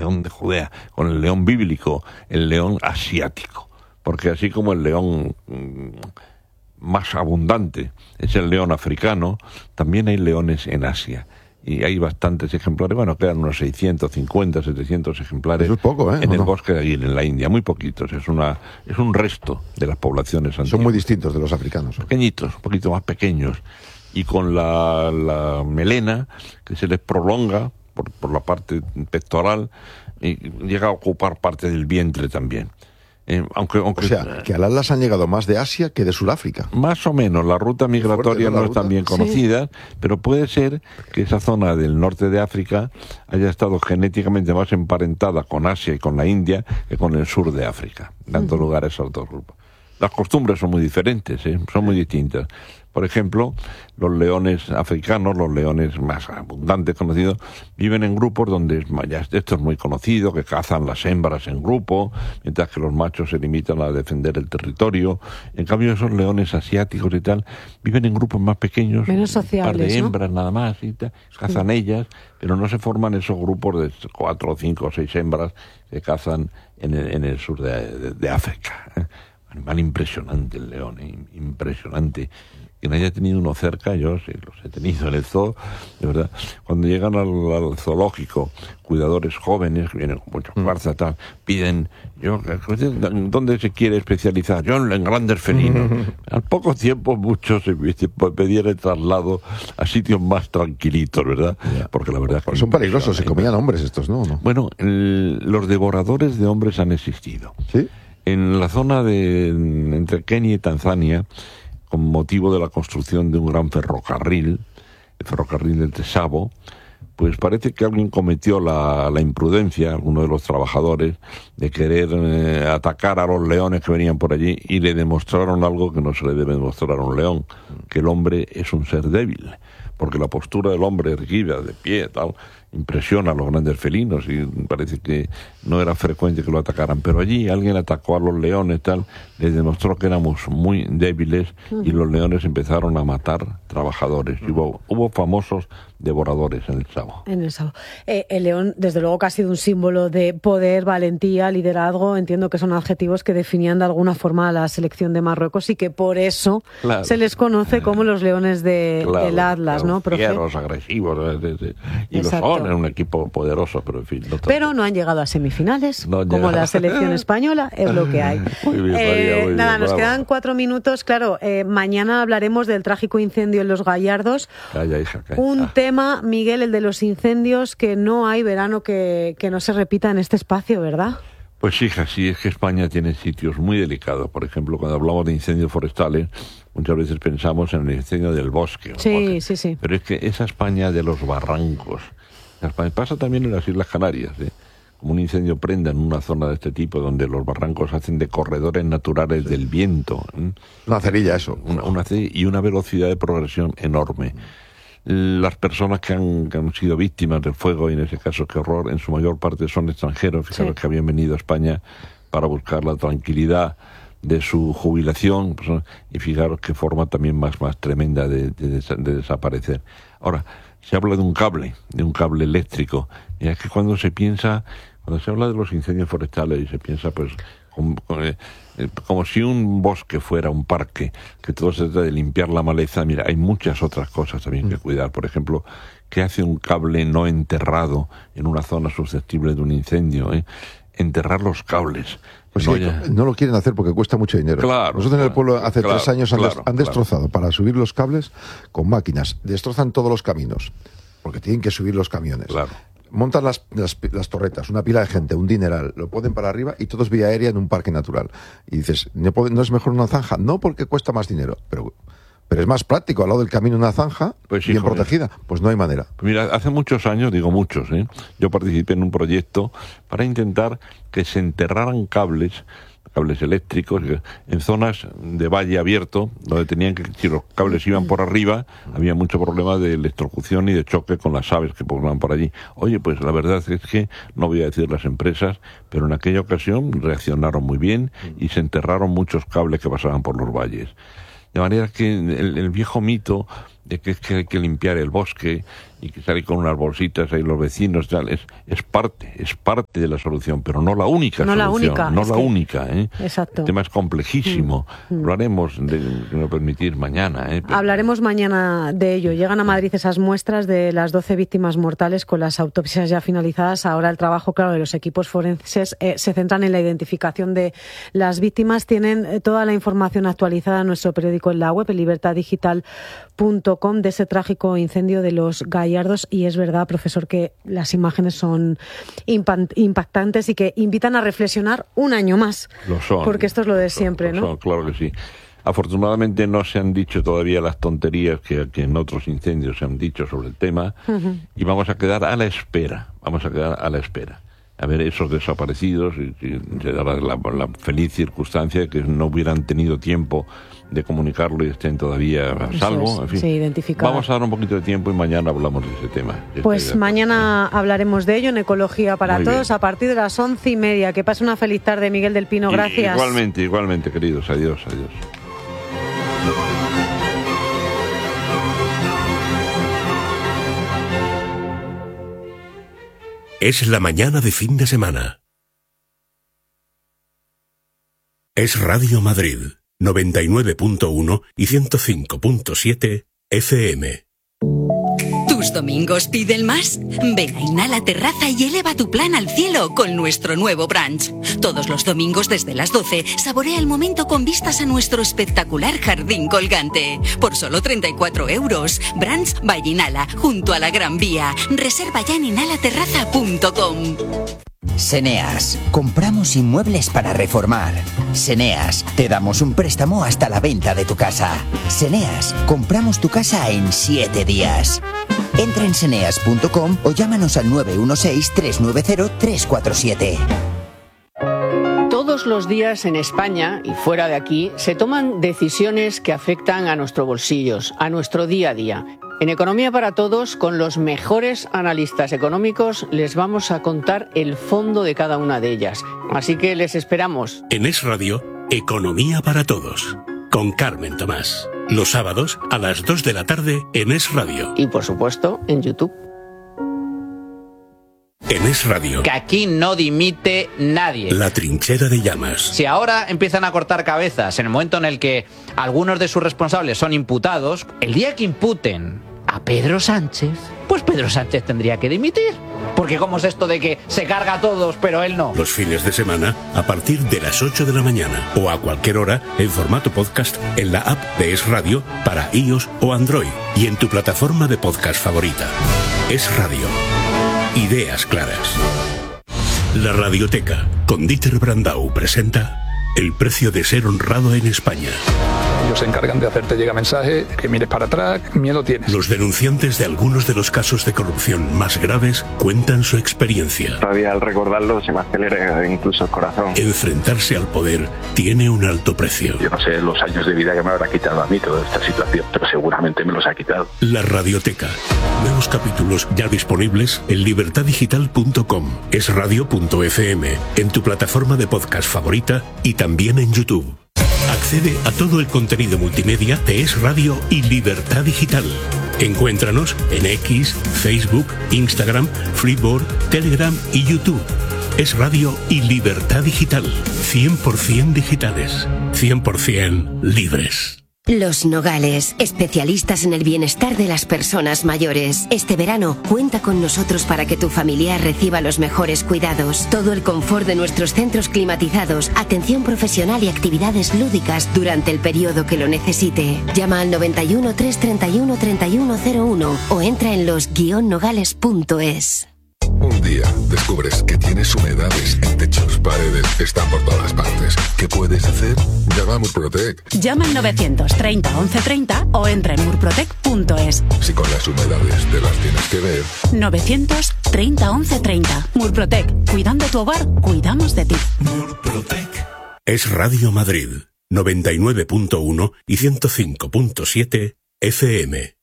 león de Judea, con el león bíblico, el león asiático. Porque así como el león más abundante es el león africano, también hay leones en Asia. Y hay bastantes ejemplares, bueno, quedan unos 650, 700 ejemplares. Eso es poco, en el bosque de Aguirre, en la India, muy poquitos. Es un resto de las poblaciones antiguas. Son muy distintos de los africanos. Pequeñitos, un poquito más pequeños. Y con la melena, que se les prolonga por la parte pectoral, y llega a ocupar parte del vientre también. Aunque, o sea, que al Atlas han llegado más de Asia que de Sudáfrica. Más o menos, la ruta migratoria no es tan bien conocida, sí, pero puede ser que esa zona del norte de África haya estado genéticamente más emparentada con Asia y con la India que con el sur de África, dando lugar a esos dos grupos. Las costumbres son muy diferentes, son muy distintas. Por ejemplo, los leones africanos, los leones más abundantes conocidos, viven en grupos donde, esto es muy conocido, que cazan las hembras en grupo, mientras que los machos se limitan a defender el territorio. En cambio, esos leones asiáticos y tal, viven en grupos más pequeños, menos sociables, un par de hembras, ¿no? Nada más, y tal, cazan ellas, pero no se forman esos grupos de 4, 5 o 6 hembras que cazan en el sur de África. Animal impresionante el león, impresionante. Quien haya tenido uno cerca, yo sí los he tenido en el zoo, de verdad. Cuando llegan al zoológico, cuidadores jóvenes, que vienen con mucha fuerza, tal, piden, ¿dónde se quiere especializar? Yo en grandes felinos. Al poco tiempo muchos se pedían el traslado a sitios más tranquilitos, ¿verdad? Yeah. Porque la verdad es que son peligrosos, se comían hombres estos, ¿no? Bueno, los devoradores de hombres han existido. ¿Sí? En la zona entre Kenia y Tanzania, con motivo de la construcción de un gran ferrocarril, el ferrocarril del Tesabo, pues parece que alguien cometió la imprudencia, alguno de los trabajadores, de querer atacar a los leones que venían por allí, y le demostraron algo que no se le debe demostrar a un león, que el hombre es un ser débil, porque la postura del hombre erguida, de pie, tal, impresiona a los grandes felinos, y parece que no era frecuente que lo atacaran, pero allí alguien atacó a los leones, tal, les demostró que éramos muy débiles, y los leones empezaron a matar trabajadores, y hubo famosos devoradores en el Tsavo. El león, desde luego, que ha sido un símbolo de poder, valentía, liderazgo. Entiendo que son adjetivos que definían de alguna forma a la selección de Marruecos, y que por eso se les conoce como los leones del Atlas, ¿no, profe? Fieros, agresivos, y lo son, en un equipo poderoso, pero en fin. Pero no han llegado a semifinales, como la selección española, es lo que hay. Muy bien, María, muy bien, nos quedan 4 minutos. Claro, mañana hablaremos del trágico incendio en Los Gallardos. Calla, hija, calla. Un tema, Miguel, el de los incendios, que no hay verano que no se repita en este espacio, ¿verdad? Pues hija, sí, es que España tiene sitios muy delicados. Por ejemplo, cuando hablamos de incendios forestales, muchas veces pensamos en el incendio del bosque. Sí. Pero es que esa España de los barrancos, pasa también en las Islas Canarias, como un incendio prenda en una zona de este tipo, donde los barrancos hacen de corredores naturales del viento. Una cerilla, eso. Una cerilla y una velocidad de progresión enorme. Las personas que han sido víctimas del fuego, y en ese caso, qué horror, en su mayor parte son extranjeros, fijaros que habían venido a España para buscar la tranquilidad de su jubilación, pues, y fijaros qué forma también más tremenda de desaparecer. Ahora, se habla de un cable eléctrico, y es que cuando se habla de los incendios forestales, y se piensa pues como si un bosque fuera un parque, que todo se trata de limpiar la maleza. Mira, hay muchas otras cosas también que cuidar. Por ejemplo, ¿qué hace un cable no enterrado en una zona susceptible de un incendio? Enterrar los cables. Pues no lo quieren hacer porque cuesta mucho dinero. Claro, nosotros en el pueblo hace 3 años han destrozado para subir los cables con máquinas. Destrozan todos los caminos, porque tienen que subir los camiones. Claro. Montan las torretas, una pila de gente, un dineral, lo ponen para arriba y todo es vía aérea en un parque natural. Y dices, ¿no es mejor una zanja? No, porque cuesta más dinero, pero es más práctico, al lado del camino una zanja, pues bien protegida. Pues no hay manera. Pues mira, hace muchos años, yo participé en un proyecto para intentar que se enterraran cables eléctricos en zonas de valle abierto, donde si los cables iban por arriba, había mucho problema de electrocución y de choque con las aves que volaban por allí. Oye, pues la verdad es que, no voy a decir las empresas, pero en aquella ocasión reaccionaron muy bien y se enterraron muchos cables que pasaban por los valles. De manera que el viejo mito de que es que hay que limpiar el bosque y que salir con unas bolsitas ahí los vecinos, tal, es parte de la solución, pero no la única solución. Exacto. El tema es complejísimo. Lo haremos, de no permitir, mañana. Hablaremos mañana de ello. Llegan a Madrid esas muestras de las 12 víctimas mortales con las autopsias ya finalizadas. Ahora el trabajo, claro, de los equipos forenses se centran en la identificación de las víctimas. Tienen toda la información actualizada en nuestro periódico en la web, en libertaddigital.com, de ese trágico incendio de los Gallardos. Y es verdad, profesor, que las imágenes son impactantes y que invitan a reflexionar un año más. Lo son. Porque esto es lo de siempre, ¿no? Son, claro que sí. Afortunadamente no se han dicho todavía las tonterías que en otros incendios se han dicho sobre el tema, y vamos a quedar a la espera. A ver esos desaparecidos, y se dará la feliz circunstancia de que no hubieran tenido tiempo de comunicarlo y estén todavía a salvo. En fin, sí, identificar. Vamos a dar un poquito de tiempo y mañana hablamos de ese tema. Pues mañana hablaremos de ello en Ecología para Todos a partir de las 11:30. Que pase una feliz tarde, Miguel del Pino. Gracias. Igualmente, queridos. Adiós. Es la mañana de fin de semana. Es Radio Madrid, 99.1 y 105.7 FM. ¿Tus domingos piden más? Ven a Inhala Terraza y eleva tu plan al cielo con nuestro nuevo brunch. Todos los domingos desde las 12, saborea el momento con vistas a nuestro espectacular jardín colgante. Por solo 34 €. Brunch by Inhala, junto a la Gran Vía. Reserva ya en inhalaterraza.com. Seneas, compramos inmuebles para reformar. Seneas, te damos un préstamo hasta la venta de tu casa. Seneas, compramos tu casa en 7 días. Entra en seneas.com o llámanos al 916-390-347. Todos los días en España y fuera de aquí se toman decisiones que afectan a nuestros bolsillos, a nuestro día a día. En Economía para Todos, con los mejores analistas económicos, les vamos a contar el fondo de cada una de ellas. Así que les esperamos. En Es Radio, Economía para Todos, con Carmen Tomás. Los sábados a las 2 de la tarde en Es Radio. Y por supuesto, en YouTube. En Es Radio. Que aquí no dimite nadie. La trinchera de llamas. Si ahora empiezan a cortar cabezas en el momento en el que algunos de sus responsables son imputados, el día que imputen a Pedro Sánchez, pues Pedro Sánchez tendría que dimitir. Porque ¿cómo es esto de que se carga a todos, pero él no? Los fines de semana, a partir de las 8 de la mañana o a cualquier hora en formato podcast en la app de Es Radio para iOS o Android y en tu plataforma de podcast favorita. Es Radio. Ideas claras. La Radioteca, con Dieter Brandau, presenta El precio de ser honrado en España. Ellos se encargan de hacerte llegar mensajes, que mires para atrás, miedo tienes. Los denunciantes de algunos de los casos de corrupción más graves cuentan su experiencia. Todavía al recordarlo se me acelera incluso el corazón. Enfrentarse al poder tiene un alto precio. Yo no sé los años de vida que me habrá quitado a mí toda esta situación, pero seguramente me los ha quitado. La Radioteca. Nuevos capítulos ya disponibles en libertaddigital.com, esradio.fm, en tu plataforma de podcast favorita y también en YouTube. Accede a todo el contenido multimedia de Es Radio y Libertad Digital. Encuéntranos en X, Facebook, Instagram, Flipboard, Telegram y YouTube. Es Radio y Libertad Digital. 100% digitales. 100% libres. Los Nogales, especialistas en el bienestar de las personas mayores. Este verano, cuenta con nosotros para que tu familiar reciba los mejores cuidados. Todo el confort de nuestros centros climatizados, atención profesional y actividades lúdicas durante el periodo que lo necesite. Llama al 91 331 3101 o entra en los-nogales.es. Un día descubres que tienes humedades en techos, paredes, están por todas partes. ¿Qué puedes hacer? Llama a Murprotec. Llama al 930 1130 o entra en murprotec.es. Si con las humedades te las tienes que ver. 930 1130. Murprotec. Cuidando tu hogar, cuidamos de ti. Murprotec. Es Radio Madrid, 99.1 y 105.7 FM.